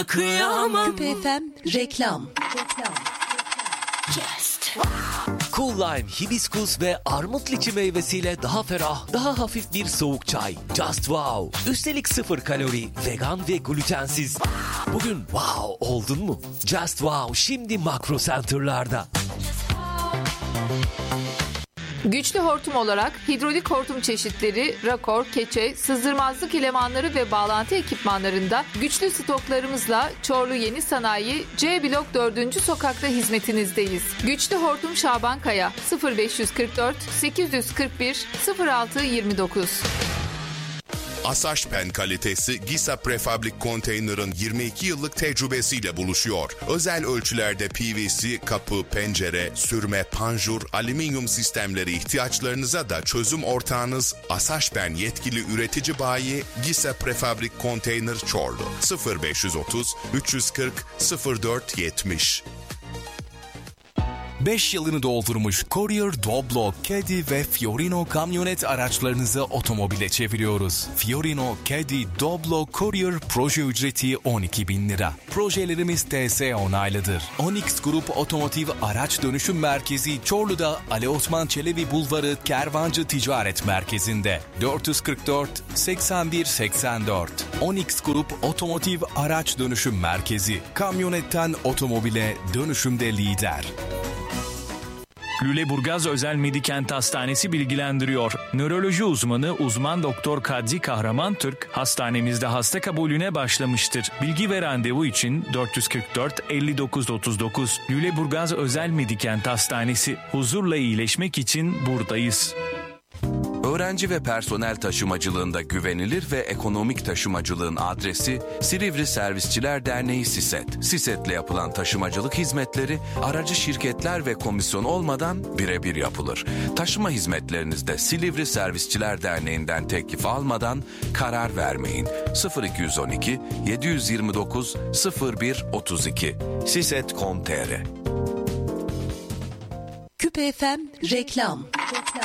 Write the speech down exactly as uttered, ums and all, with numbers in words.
Kıyamam. Küpe F M reklam. Just. Cool Lime, hibiskus ve armut liçi meyvesiyle daha ferah, daha hafif bir soğuk çay. Just wow. Üstelik sıfır kalori, vegan ve glutensiz. Bugün wow oldun mu? Just wow şimdi Makro Center'larda. Güçlü hortum olarak hidrolik hortum çeşitleri, rakor, keçe, sızdırmazlık elemanları ve bağlantı ekipmanlarında güçlü stoklarımızla Çorlu Yeni Sanayi C Blok dördüncü sokakta hizmetinizdeyiz. Güçlü hortum Şaban Kaya sıfır beş kırk dört sekiz yüz kırk bir sıfır altı yirmi dokuz. Asaşpen kalitesi Gisa Prefabrik Konteyner'ın yirmi iki yıllık tecrübesiyle buluşuyor. Özel ölçülerde P V C, kapı, pencere, sürme, panjur, alüminyum sistemleri ihtiyaçlarınıza da çözüm ortağınız Asaşpen yetkili üretici bayi Gisa Prefabrik Konteyner Çorlu sıfır beş otuz üç kırk sıfır dört yetmiş. beş yılını doldurmuş Courier, Doblo, Caddy ve Fiorino kamyonet araçlarınızı otomobile çeviriyoruz. Fiorino, Caddy, Doblo, Courier proje ücreti on iki bin lira. Projelerimiz T S onaylıdır. Onyx Grup Otomotiv Araç Dönüşüm Merkezi Çorlu'da Ali Osman Çelebi Bulvarı Kervancı Ticaret Merkezi'nde dört yüz kırk dört seksen bir seksen dört. Onyx Grup Otomotiv Araç Dönüşüm Merkezi. Kamyonetten otomobile dönüşümde lider. Lüleburgaz Özel Medikent Hastanesi bilgilendiriyor. Nöroloji uzmanı uzman doktor Kadri Kahraman Türk hastanemizde hasta kabulüne başlamıştır. Bilgi ve randevu için dört yüz kırk dört elli dokuz otuz dokuz. Lüleburgaz Özel Medikent Hastanesi. Huzurla iyileşmek için buradayız. Öğrenci ve personel taşımacılığında güvenilir ve ekonomik taşımacılığın adresi Silivri Servisçiler Derneği SİSET. SİSET'le yapılan taşımacılık hizmetleri aracı şirketler ve komisyon olmadan birebir yapılır. Taşıma hizmetlerinizde Silivri Servisçiler Derneği'nden teklif almadan karar vermeyin. sıfır iki yüz on iki yedi yüz yirmi dokuz sıfır bir otuz iki siset nokta com nokta tr. Küpe F M reklam.